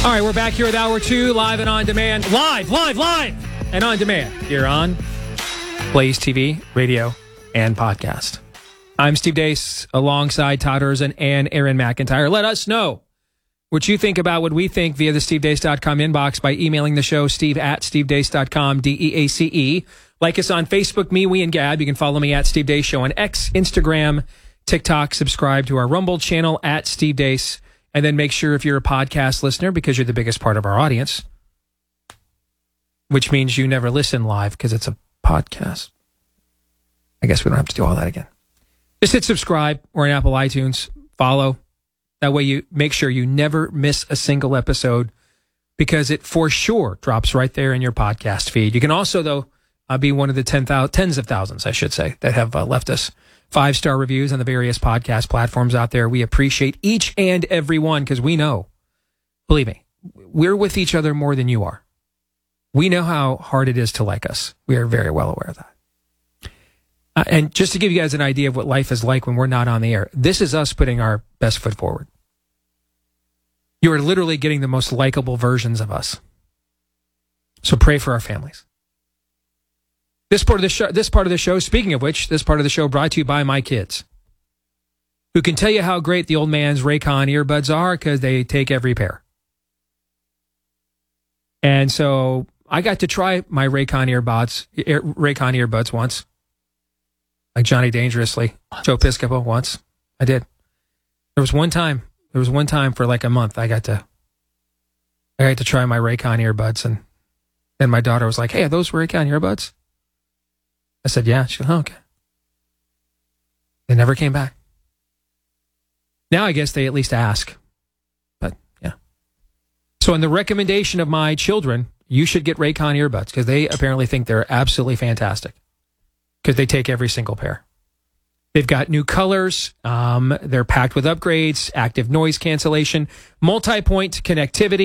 All right, we're back here with Hour 2, live and on demand. Live and on demand here on Blaze TV, radio, and podcast. I'm Steve Deace alongside Todd Erzin and Aaron McIntyre. Let us know what you think about what we think via the stevedeace.com inbox by emailing the show, steve@stevedeace.com, DEACE. Like us on Facebook, me, we, and Gab. You can follow me at Steve Deace Show on X, Instagram, TikTok. Subscribe to our Rumble channel at Steve Deace. And then make sure if you're a podcast listener, because you're the biggest part of our audience, which means you never listen live because it's a podcast. I guess we don't have to do all that again. Just hit subscribe or in Apple iTunes. Follow. That way you make sure you never miss a single episode because it for sure drops right there in your podcast feed. You can also, though, be one of the tens of thousands, I should say, that have left us 5-star reviews on the various podcast platforms out there. We appreciate each and every one because we know, believe me, we're with each other more than you are. We know how hard it is to like us. We are very well aware of that. And just to give you guys an idea of what life is like when we're not on the air, this is us putting our best foot forward. You are literally getting the most likable versions of us. So pray for our families. This part of the show, speaking of which, this part of the show brought to you by my kids, who can tell you how great the old man's Raycon earbuds are because they take every pair. And so I got to try my Raycon earbuds once, like Johnny Dangerously, Joe Piscopo once. I did. There was one time for like a month I got to try my Raycon earbuds, and my daughter was like, "Hey, are those Raycon earbuds?" I said, yeah. She goes, oh, okay. They never came back. Now I guess they at least ask. But, yeah. So on the recommendation of my children, you should get Raycon earbuds because they apparently think they're absolutely fantastic because they take every single pair. They've got new colors. They're packed with upgrades, active noise cancellation, multi-point connectivity.